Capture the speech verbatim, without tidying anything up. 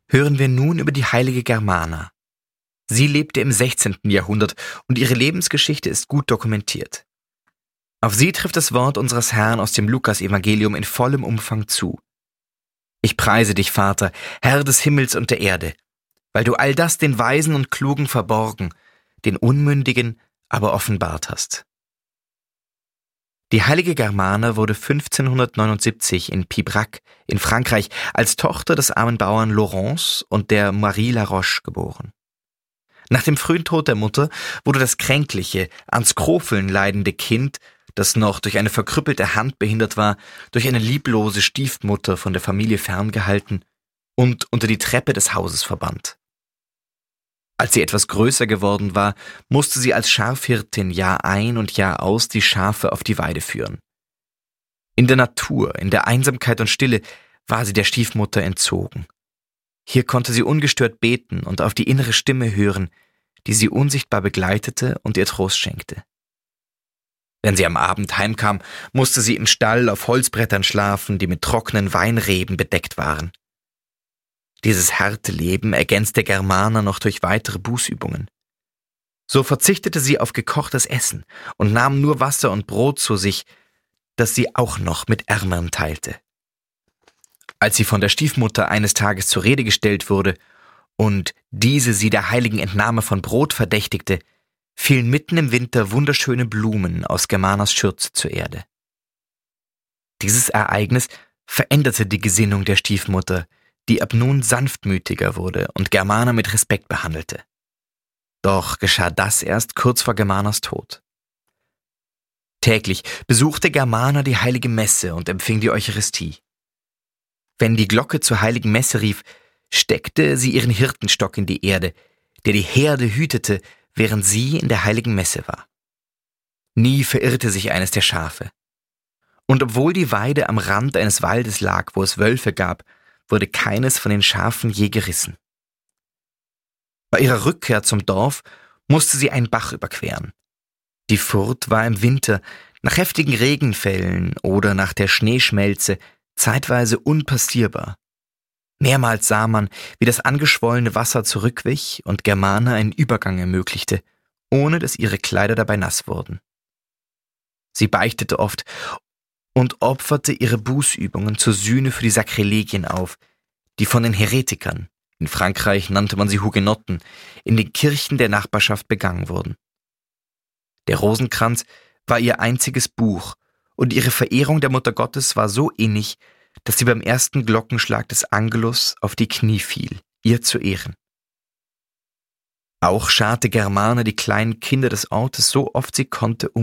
hören wir nun über die heilige Germana. Sie lebte im sechzehnten Jahrhundert und ihre Lebensgeschichte ist gut dokumentiert. Auf sie trifft das Wort unseres Herrn aus dem Lukas-Evangelium in vollem Umfang zu. Ich preise dich, Vater, Herr des Himmels und der Erde, weil du all das den Weisen und Klugen verborgen, den Unmündigen aber offenbart hast. Die heilige Germana wurde fünfzehnhundertneunundsiebzig in Pibrac in Frankreich als Tochter des armen Bauern Laurence und der Marie Laroche geboren. Nach dem frühen Tod der Mutter wurde das kränkliche, an Skrofeln leidende Kind, das noch durch eine verkrüppelte Hand behindert war, durch eine lieblose Stiefmutter von der Familie ferngehalten und unter die Treppe des Hauses verbannt. Als sie etwas größer geworden war, musste sie als Schafhirtin Jahr ein und Jahr aus die Schafe auf die Weide führen. In der Natur, in der Einsamkeit und Stille war sie der Stiefmutter entzogen. Hier konnte sie ungestört beten und auf die innere Stimme hören, die sie unsichtbar begleitete und ihr Trost schenkte. Wenn sie am Abend heimkam, musste sie im Stall auf Holzbrettern schlafen, die mit trockenen Weinreben bedeckt waren. Dieses harte Leben ergänzte Germana noch durch weitere Bußübungen. So verzichtete sie auf gekochtes Essen und nahm nur Wasser und Brot zu sich, das sie auch noch mit Ärmeren teilte. Als sie von der Stiefmutter eines Tages zur Rede gestellt wurde und diese sie der heiligen Entnahme von Brot verdächtigte, fielen mitten im Winter wunderschöne Blumen aus Germanas Schürze zur Erde. Dieses Ereignis veränderte die Gesinnung der Stiefmutter, die ab nun sanftmütiger wurde und Germana mit Respekt behandelte. Doch geschah das erst kurz vor Germanas Tod. Täglich besuchte Germana die heilige Messe und empfing die Eucharistie. Wenn die Glocke zur heiligen Messe rief, steckte sie ihren Hirtenstock in die Erde, der die Herde hütete, während sie in der heiligen Messe war. Nie verirrte sich eines der Schafe. Und obwohl die Weide am Rand eines Waldes lag, wo es Wölfe gab, wurde keines von den Schafen je gerissen. Bei ihrer Rückkehr zum Dorf musste sie einen Bach überqueren. Die Furt war im Winter, nach heftigen Regenfällen oder nach der Schneeschmelze, zeitweise unpassierbar. Mehrmals sah man, wie das angeschwollene Wasser zurückwich und Germana einen Übergang ermöglichte, ohne dass ihre Kleider dabei nass wurden. Sie beichtete oft und opferte ihre Bußübungen zur Sühne für die Sakrilegien auf, die von den Heretikern, in Frankreich nannte man sie Hugenotten, in den Kirchen der Nachbarschaft begangen wurden. Der Rosenkranz war ihr einziges Buch, und ihre Verehrung der Mutter Gottes war so innig, dass sie beim ersten Glockenschlag des Angelus auf die Knie fiel, ihr zu Ehren. Auch scharte Germana die kleinen Kinder des Ortes so oft sie konnte um